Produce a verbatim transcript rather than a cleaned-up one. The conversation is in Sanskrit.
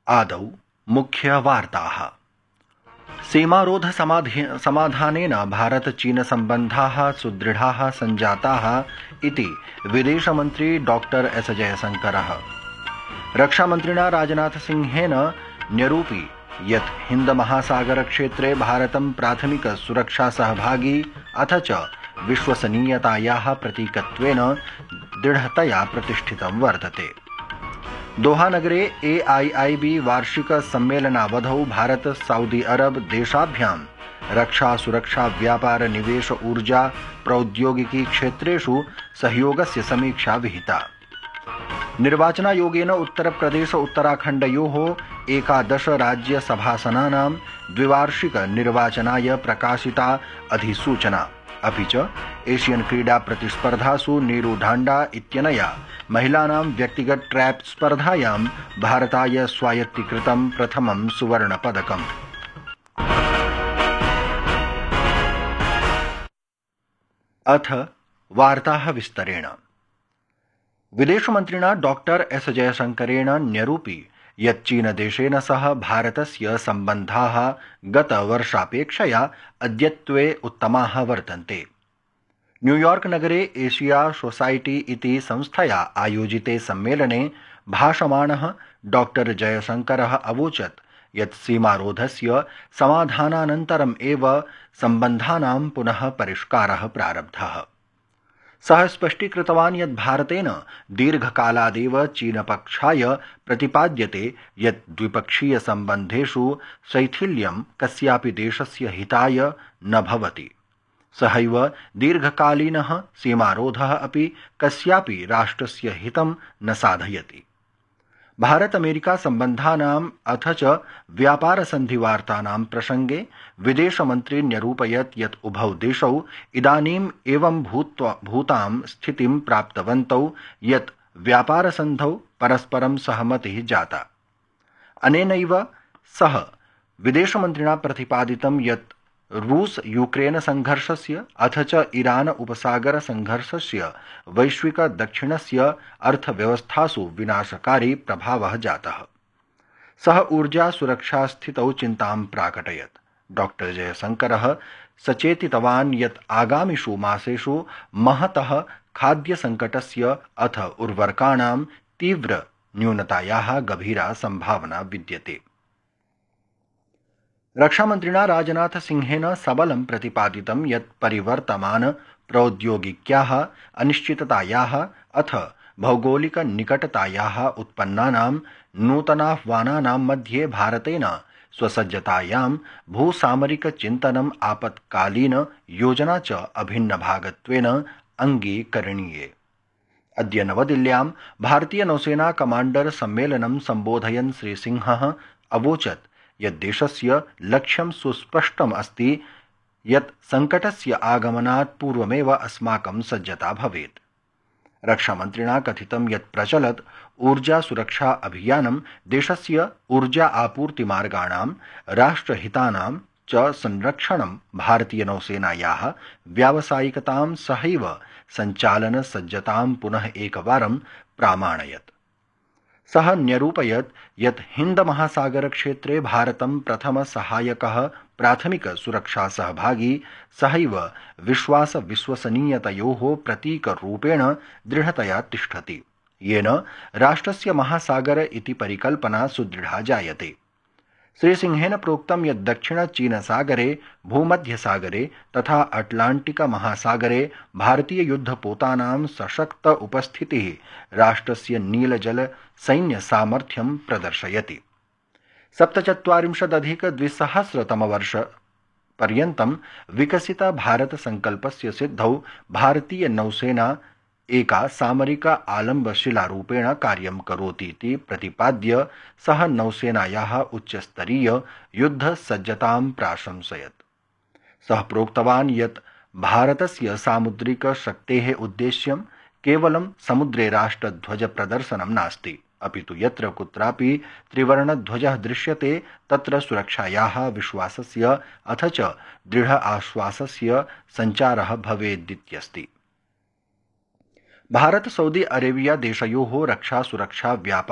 आदौ मुख्यवार्ताः। सीमारोध समाधानेन भारत चीन सम्बन्धाः सुदृढाः सञ्जाताः इति विदेशमन्त्री डॉक्टर एस जयशंकरः रक्षामन्त्रिणा राजनाथसिंहेन न्यरूपि यत् हिन्दमहासागरक्षेत्रे भारतं प्राथमिक सुरक्षा सहभागी अथ च विश्वसनीयतायाः प्रतीकत्वेन दृढतया प्रतिष्ठितं वर्तते। दोहा नगरे ए आई आई बी वार्षिक सम्मेलनावधौ भारत सऊदी अरब देशाभ्यां रक्षा सुरक्षा व्यापार निवेश ऊर्जा प्रौद्योगिकी क्षेत्रेषु सहयोगस्य समीक्षा विहिता। निर्वाचनायोगेन उत्तर प्रदेश उत्तराखण्डयोः एकादश राज्यसभासनानां द्विवार्षिक निर्वाचनाय प्रकाशिता अधिसूचना। अपि च एशियन क्रीडा प्रतिस्पर्धासु नीरू ढांडा इत्यनया महिलानां व्यक्तिगत ट्रैप स्पर्धायां भारताय स्वायत्तीकृतं प्रथमं सुवर्णपदकम्। अथ वार्ताः विस्तरेण। विदेशमन्त्रिणा डॉक्टर एस जयशंकरेण न्यरूपि यत् चीनदेशेन सह भारतस्य सम्बन्धाः गतवर्षापेक्षया अद्यत्वे उत्तमाः वर्तन्ते। न्यूयॉर्क नगरे एशिया सोसाइटी इति संस्थया आयोजिते सम्मेलने भाषमाणः डॉक्टर जयशंकरः अवोचत् यत् सीमारोधस्य समाधानानन्तरम् एव सम्बन्धानां पुनः परिष्कारः प्रारब्धः। सः स्पष्टीकृतवान् यत् भारतेन दीर्घकालादेव चीनपक्षाय प्रतिपाद्यते यत् द्विपक्षीय सम्बन्धेषु शैथिल्यं कस्यापि देशस्य हिताय न भवति। सहैव दीर्घकालीनः सीमारोधः अपि कस्यापि राष्ट्रस्य हितं न साधयति। भारत अमेरिका सम्बन्धानाम् अथ च व्यापार सन्धिवार्तानां प्रसंगे विदेशमन्त्री न्यरूपयत् यत् उभौ देशौ इदानीम् एवं भूतां स्थितिं प्राप्तवन्तौ यत् व्यापार सन्धौ परस्परं सहमतिः जाता। अनेनैव सह विदेशमन्त्रिणा प्रतिपादितं यत् रूस यूक्रेन संघर्षस्य अथ च ईरान उपसागर संघर्षस्य वैश्विक दक्षिणस्य अर्थव्यवस्थासु विनाशकारी प्रभावः जातः। सः ऊर्जा सुरक्षा स्थितौ चिन्तां प्राकटयत्। डॉक्टर जयशंकरः सचेतितवान् यत् आगामिषु मासेषु महतः खाद्य संकटस्य अथ उर्वरकाणां तीव्र न्यूनतायाः गभीरा संभावना विद्यते। रक्षामन्त्रिणा राजनाथ सिंहेन सबलं प्रतिपादितं यत् परिवर्तमान प्रौद्योगिक्याः अनिश्चिततायाः अथ भौगोलिक निकटतायाः उत्पन्नानां नूतनाह्वानानां मध्ये भारतेन स्वसज्जतायां भूसामरिक चिन्तनम् आपत्कालीन योजना च अभिन्नभागत्वेन अङ्गीकरणीये। अद्य नवदिल्ल्यां भारतीय नौसेना कमाण्डर सम्मेलनं सम्बोधयन् श्रीसिंहः अवोचत् यत् देशस्य लक्ष्यं सुस्पष्टम् अस्ति यत् संकटस्य आगमनात् पूर्वमेव अस्माकं सज्जता भवेत्। रक्षामन्त्रिणा कथितं यत् प्रचलत् ऊर्जा सुरक्षा अभियानं देशस्य ऊर्जा आपूर्तिमार्गाणां राष्ट्रहितानां च संरक्षणं भारतीय नौसेनायाः व्यावसायिकतां सहैव सञ्चालन सज्जतां पुनः एकवारं प्रामाणयत्। सः न्यरूपयत् यत् हिंद महासागर क्षेत्रे भारतं प्रथम सहायकः प्राथमिक सुरक्षा सहभागी सहैव विश्वास विश्वसनीयतयोः प्रतीकरूपेण दृढतया तिष्ठति, येन राष्ट्रस्य महासागर इति परिकल्पना सुदृढा जायते। श्रीसिंहेन प्रोक्तं यत् दक्षिण चीन सागरे भूमध्यसागरे तथा अटलांटिक महासागरे भारतीय युद्धपोतानां सशक्त उपस्थितिः राष्ट्रस्य नीलजल सैन्य सामर्थ्यं प्रदर्शयति। सप्तचत्वारिंशदधिक द्विसहस्रतमवर्ष पर्यन्तं विकसित भारत संकल्पस्य सिद्धौ भारतीय नौसेना एका सामरिक आलम्बशिलारूपेण कार्यं करोतीति प्रतिपाद्य सः नौसेनायाः उच्चस्तरीय युद्धसज्जतां प्राशंसयत्। सः प्रोक्तवान् यत् भारतस्य सामुद्रिक शक्तेः उद्देश्यं केवलं समुद्रे राष्ट्रध्वज प्रदर्शनं नास्ति, अपितु यत्र कुत्रापि त्रिवर्णध्वजः दृश्यते तत्र सुरक्षायाः विश्वासस्य अथ च दृढ आश्वासस्य सञ्चारः भवेदित्यस्ति। भारत सऊदी अरेबिया देशयोः रक्षा सुरक्षा व्यापार